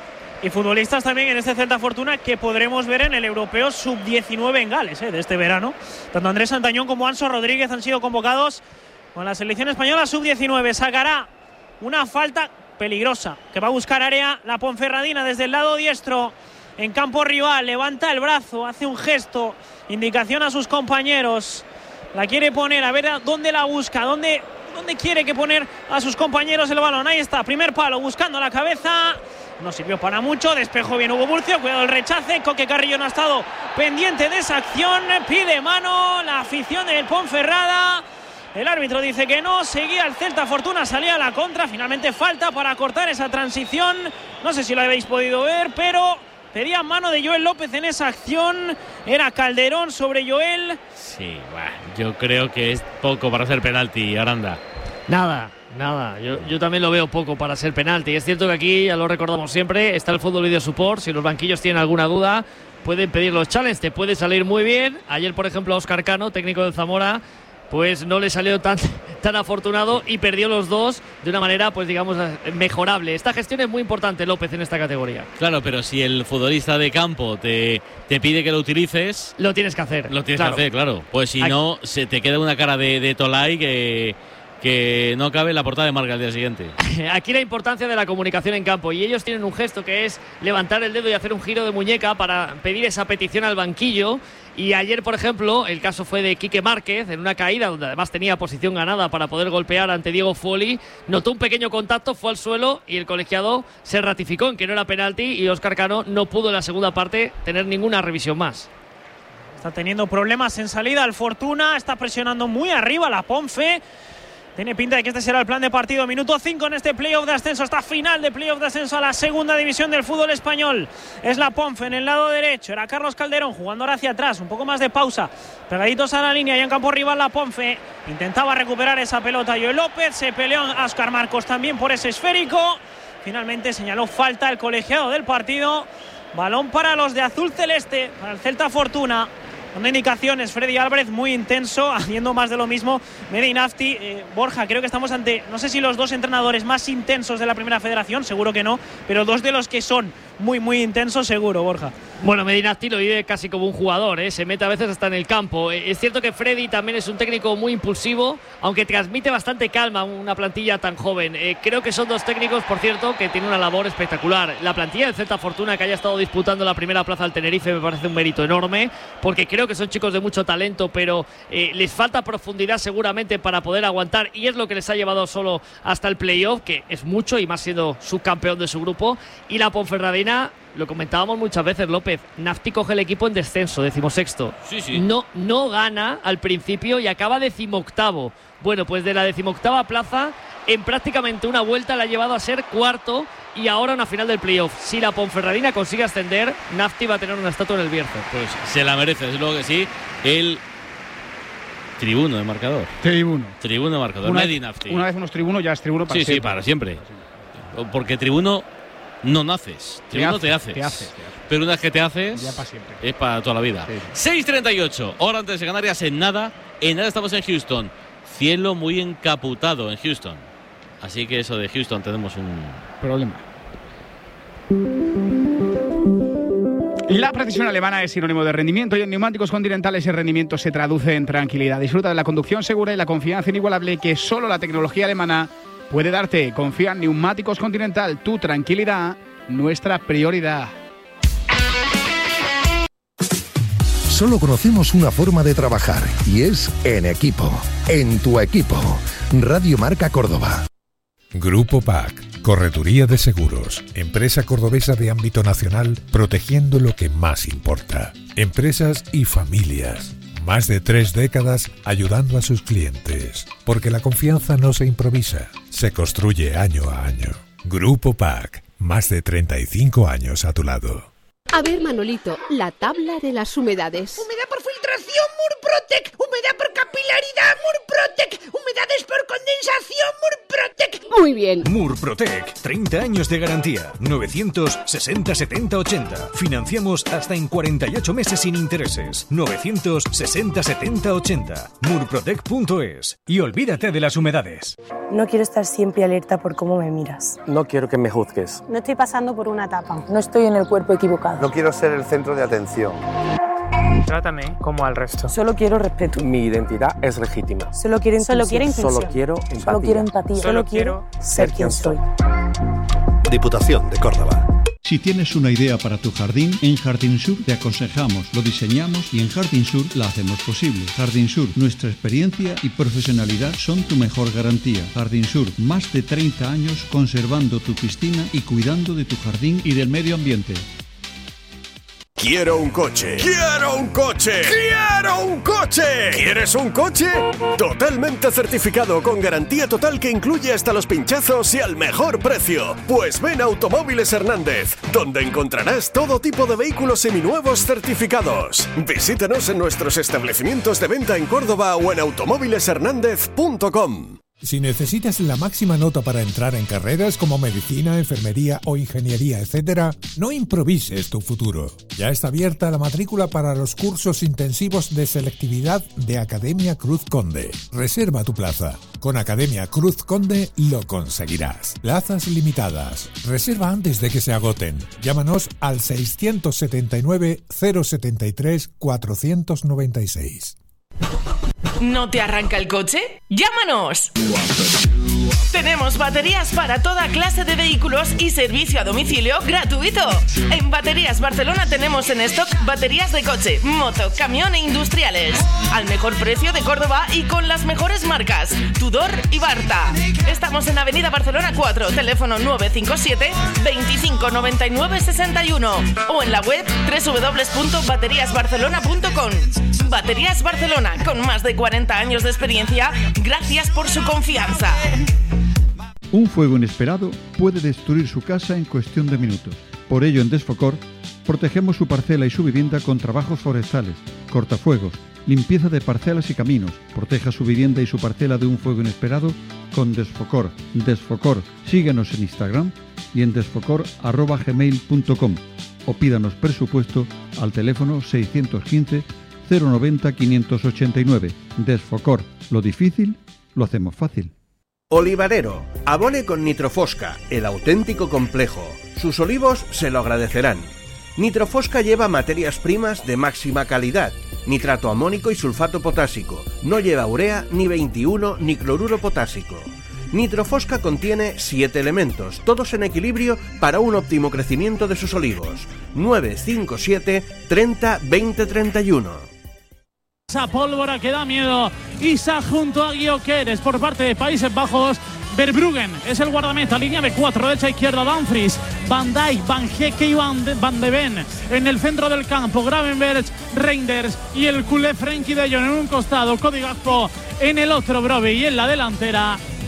[SPEAKER 15] Y futbolistas también en este Celta Fortuna que podremos ver en el Europeo sub diecinueve en Gales eh, de este verano. Tanto Andrés Antañón como Anso Rodríguez han sido convocados con la selección española sub diecinueve. Sacará una falta peligrosa que va a buscar área la Ponferradina desde el lado diestro en campo rival. Levanta el brazo, hace un gesto, indicación a sus compañeros. La quiere poner, a ver dónde la busca, dónde, dónde quiere que poner a sus compañeros el balón. Ahí está, primer palo, buscando la cabeza. No sirvió para mucho, despejó bien Hugo Burcio, cuidado el rechace, Coque Carrillo no ha estado pendiente de esa acción, pide mano la afición del Ponferrada, el árbitro dice que no, seguía el Celta Fortuna, salía a la contra, finalmente falta para cortar esa transición, no sé si lo habéis podido ver, pero pedía mano de Joel López en esa acción, era Calderón sobre Joel.
[SPEAKER 2] Sí, bah, yo creo que es poco para hacer penalti, Aranda.
[SPEAKER 20] Nada. Nada, yo, yo también lo veo poco para ser penalti. Es cierto que aquí, ya lo recordamos siempre, está el Fútbol Video Support. Si los banquillos tienen alguna duda, pueden pedir los challenges, te puede salir muy bien. Ayer, por ejemplo, a Óscar Cano, técnico del Zamora, pues no le salió tan, tan afortunado y perdió los dos de una manera, pues digamos, mejorable. Esta gestión es muy importante, López, en esta categoría.
[SPEAKER 2] Claro, pero si el futbolista de campo te, te pide que lo utilices,
[SPEAKER 20] lo tienes que hacer.
[SPEAKER 2] Lo tienes
[SPEAKER 20] claro.
[SPEAKER 2] que hacer, claro. Pues si
[SPEAKER 20] Aquí.
[SPEAKER 2] no, se te queda una cara de, de Tolai que... que no cabe en la portada de Marca al día siguiente.
[SPEAKER 20] Aquí la importancia de la comunicación en campo, y ellos tienen un gesto que es levantar el dedo y hacer un giro de muñeca para pedir esa petición al banquillo. Y ayer, por ejemplo, el caso fue de Quique Márquez en una caída donde además tenía posición ganada para poder golpear ante Diego Folli, notó un pequeño contacto, fue al suelo y el colegiado se ratificó en que no era penalti y Óscar Cano no pudo en la segunda parte tener ninguna revisión más.
[SPEAKER 15] Está teniendo problemas en salida el Fortuna, está presionando muy arriba la Ponfe. Tiene pinta de que este será el plan de partido. Minuto cinco en este playoff de ascenso, esta final de playoff de ascenso a la segunda división del fútbol español. Es la Ponfe en el lado derecho. Era Carlos Calderón jugando ahora hacia atrás. Un poco más de pausa. Pegaditos a la línea y en campo rival la Ponfe. Intentaba recuperar esa pelota Joel López. Se peleó a Óscar Marcos también por ese esférico. Finalmente señaló falta el colegiado del partido. Balón para los de azul celeste, para el Celta Fortuna. Con indicaciones, Freddy Álvarez muy intenso, haciendo más de lo mismo. Medinafti, eh, Borja, creo que estamos ante, no sé si los dos entrenadores más intensos de la Primera Federación, seguro que no, pero dos de los que son muy, muy intensos, seguro, Borja.
[SPEAKER 20] Bueno, Medinafti lo vive casi como un jugador, ¿eh? Se mete a veces hasta en el campo. Eh, es cierto que Freddy también es un técnico muy impulsivo, aunque transmite bastante calma una plantilla tan joven. Eh, creo que son dos técnicos, por cierto, que tienen una labor espectacular. La plantilla del Celta Fortuna, que haya estado disputando la primera plaza al Tenerife, me parece un mérito enorme, porque creo que son chicos de mucho talento, pero eh, les falta profundidad seguramente para poder aguantar, y es lo que les ha llevado solo hasta el playoff, que es mucho, y más siendo subcampeón de su grupo. Y la Ponferradina, lo comentábamos muchas veces, López, Nafti coge el equipo en descenso, decimosexto.
[SPEAKER 2] Sí, sí.
[SPEAKER 20] No, no gana al principio y acaba decimoctavo. Bueno, pues de la decimoctava plaza, en prácticamente una vuelta la ha llevado a ser cuarto, y ahora una final del playoff. Si la Ponferradina consigue ascender, Nafti va a tener una estatua en el Bierzo.
[SPEAKER 2] Pues se la merece, desde luego que sí. El tribuno de marcador.
[SPEAKER 1] Tribuno.
[SPEAKER 2] Tribuno de marcador.
[SPEAKER 1] Una,
[SPEAKER 2] Medinafti.
[SPEAKER 1] Una vez unos tribunos, ya es tribuno para
[SPEAKER 2] sí,
[SPEAKER 1] siempre.
[SPEAKER 2] Sí, para siempre. Porque tribuno no naces.
[SPEAKER 1] Te
[SPEAKER 2] Segundo
[SPEAKER 1] hace,
[SPEAKER 2] te haces.
[SPEAKER 1] te hace, te hace.
[SPEAKER 2] Pero una vez que te haces,
[SPEAKER 1] Ya para siempre.
[SPEAKER 2] es para toda la vida.
[SPEAKER 1] Sí.
[SPEAKER 2] seis treinta y ocho, hora antes de Canarias, en nada. En nada estamos en Houston. Cielo muy encaputado en Houston. Así que eso de Houston tenemos un
[SPEAKER 1] problema. La precisión alemana es sinónimo de rendimiento y en Neumáticos Continental ese rendimiento se traduce en tranquilidad. Disfruta de la conducción segura y la confianza inigualable que solo la tecnología alemana puede darte. Confía en Neumáticos Continental, tu tranquilidad, nuestra prioridad.
[SPEAKER 4] Solo conocemos una forma de trabajar y es en equipo, en tu equipo. Radio Marca Córdoba.
[SPEAKER 5] Grupo P A C, Correduría de Seguros, empresa cordobesa de ámbito nacional, protegiendo lo que más importa. Empresas y familias. Más de tres décadas ayudando a sus clientes. Porque la confianza no se improvisa, se construye año a año. Grupo P A C, más de treinta y cinco años a tu lado.
[SPEAKER 21] A ver, Manolito, la tabla de las humedades.
[SPEAKER 22] Humedad por filtración, Murprotec. Humedad por capilaridad, Murprotec. Humedades por condensación, Murprotec.
[SPEAKER 21] Muy bien.
[SPEAKER 23] Murprotec, treinta años de garantía. novecientos sesenta setenta ochenta. Financiamos hasta en cuarenta y ocho meses sin intereses. novecientos sesenta setenta ochenta. Murprotec punto es. Y olvídate de las humedades.
[SPEAKER 24] No quiero estar siempre alerta por cómo me miras.
[SPEAKER 25] No quiero que me juzgues.
[SPEAKER 24] No estoy pasando por una etapa. No estoy en el cuerpo equivocado.
[SPEAKER 25] No quiero ser el centro de atención.
[SPEAKER 24] Trátame como al resto. Solo quiero respeto.
[SPEAKER 25] Mi identidad es legítima.
[SPEAKER 24] Solo quiero inclusión. Solo quiero inclusión.
[SPEAKER 25] Solo quiero empatía.
[SPEAKER 24] Solo quiero empatía. Solo, Solo quiero ser quien soy.
[SPEAKER 7] Diputación de Córdoba.
[SPEAKER 11] Si tienes una idea para tu jardín, en Jardín Sur te aconsejamos, lo diseñamos y en Jardín Sur la hacemos posible. Jardín Sur, nuestra experiencia y profesionalidad son tu mejor garantía. Jardín Sur, más de treinta años conservando tu piscina y cuidando de tu jardín y del medio ambiente.
[SPEAKER 6] Quiero un coche. Quiero un coche. Quiero un coche. ¿Quieres un coche? Totalmente certificado con garantía total que incluye hasta los pinchazos y al mejor precio. Pues ven a Automóviles Hernández, donde encontrarás todo tipo de vehículos seminuevos certificados. Visítanos en nuestros establecimientos de venta en Córdoba o en automóviles hernández punto com.
[SPEAKER 5] Si necesitas la máxima nota para entrar en carreras como medicina, enfermería o ingeniería, etcétera, no improvises tu futuro. Ya está abierta la matrícula para los cursos intensivos de selectividad de Academia Cruz Conde. Reserva tu plaza. Con Academia Cruz Conde lo conseguirás. Plazas limitadas. Reserva antes de que se agoten. Llámanos al seiscientos setenta y nueve, cero setenta y tres, cuatrocientos noventa y seis.
[SPEAKER 14] ¿No te arranca el coche? ¡Llámanos! Tenemos baterías para toda clase de vehículos y servicio a domicilio gratuito. En Baterías Barcelona tenemos en stock baterías de coche, moto, camión e industriales. Al mejor precio de Córdoba y con las mejores marcas, Tudor y Barta. Estamos en Avenida Barcelona cuatro, teléfono nueve cinco siete, veinticinco noventa y nueve sesenta y uno o en la web doble u doble u doble u punto baterías barcelona punto com. Baterías Barcelona, con más de cuarenta años de experiencia, gracias por su confianza.
[SPEAKER 11] Un fuego inesperado puede destruir su casa en cuestión de minutos. Por ello, en Desfocor, protegemos su parcela y su vivienda con trabajos forestales, cortafuegos, limpieza de parcelas y caminos. Proteja su vivienda y su parcela de un fuego inesperado con Desfocor. Desfocor. Síguenos en Instagram y en desfocor arroba gmail punto com o pídanos presupuesto al teléfono seiscientos quince, cero noventa, quinientos ochenta y nueve. Desfocor. Lo difícil, lo hacemos fácil.
[SPEAKER 26] Olivarero, abone con Nitrofosca, el auténtico complejo. Sus olivos se lo agradecerán. Nitrofosca lleva materias primas de máxima calidad, nitrato amónico y sulfato potásico. No lleva urea, ni veintiuno, ni cloruro potásico. Nitrofosca contiene siete elementos, todos en equilibrio para un óptimo crecimiento de sus olivos. nueve cinco siete, treinta, veinte, treinta y uno.
[SPEAKER 15] Esa pólvora que da miedo. Isa junto a Gyökeres por parte de Países Bajos. Verbruggen es el guardameta, línea de cuatro, derecha, izquierda, Dumfries, Van Dijk, Van Hecke y Van de, Van de Ven. En el centro del campo, Gravenberch, Reinders y el culé Frenkie de Jong en un costado, Cody Gakpo en el otro, Brobbey, y en la delantera,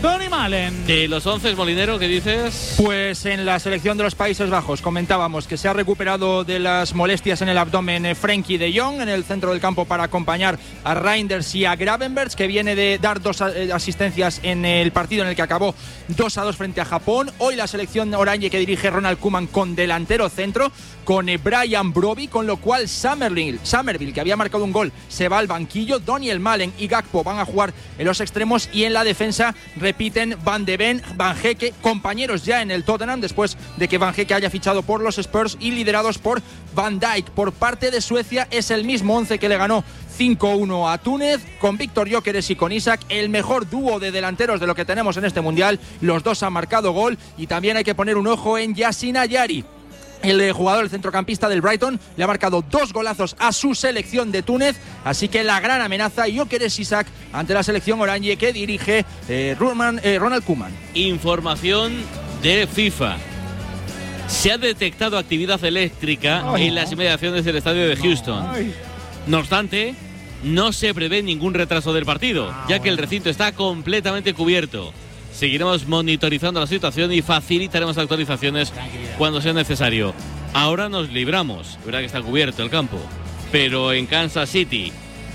[SPEAKER 3] Donny Malen.
[SPEAKER 2] De los once, Molinero, ¿qué dices?
[SPEAKER 3] Pues en la selección de los Países Bajos comentábamos que se ha recuperado de las molestias en el abdomen eh, Frenkie de Jong en el centro del campo para acompañar a Reinders y a Gravenberch, que viene de dar dos eh, asistencias en el partido en el que acabó dos a dos frente a Japón. Hoy la selección orange que dirige Ronald Koeman con delantero centro, con eh, Brian Brobbey, con lo cual Summerville, Summerville, que había marcado un gol, se va al banquillo. Daniel Malen y Gakpo van a jugar en los extremos, y en la defensa repiten Van de Ven, Van Hecke, compañeros ya en el Tottenham después de que Van Hecke haya fichado por los Spurs, y liderados por Van Dijk. Por parte de Suecia es el mismo once que le ganó cinco uno a Túnez, con Víctor Gyökeres y con Isak, el mejor dúo de delanteros de lo que tenemos en este mundial. Los dos han marcado gol, y también hay que poner un ojo en Yasin Ayari. El jugador, el centrocampista del Brighton, le ha marcado dos golazos a su selección de Túnez, así que la gran amenaza Gyökeres Isak ante la selección orange que dirige eh, Roman, eh, Ronald Koeman.
[SPEAKER 2] Información de FIFA. Se ha detectado actividad eléctrica
[SPEAKER 3] Ay,
[SPEAKER 2] en las inmediaciones del estadio de Houston.
[SPEAKER 3] Ay.
[SPEAKER 2] No obstante, no se prevé ningún retraso del partido, ya que el recinto está completamente cubierto. Seguiremos monitorizando la situación y facilitaremos actualizaciones cuando sea necesario. Ahora nos libramos, verdad que está cubierto el campo, pero en Kansas City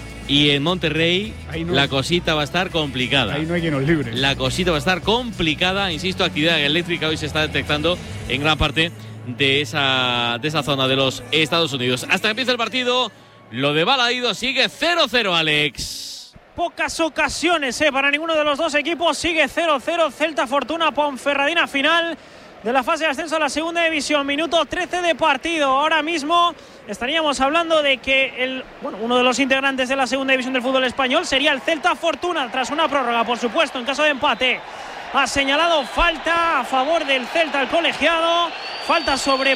[SPEAKER 2] y en Monterrey no, la cosita va a estar complicada.
[SPEAKER 1] Ahí no hay quien nos libre.
[SPEAKER 2] La cosita va a estar complicada, insisto, actividad eléctrica hoy se está detectando en gran parte de esa, de esa zona de los Estados Unidos. Hasta que empiece el partido, lo de Balaído sigue cero cero, Alex.
[SPEAKER 15] Pocas ocasiones eh, para ninguno de los dos equipos. Sigue cero cero. Celta Fortuna Ponferradina, final de la fase de ascenso a la segunda división. Minuto trece de partido. Ahora mismo estaríamos hablando de que el, bueno, uno de los integrantes de la segunda división del fútbol español sería el Celta Fortuna, tras una prórroga, por supuesto, en caso de empate. Ha señalado falta a favor del Celta el colegiado. Falta sobre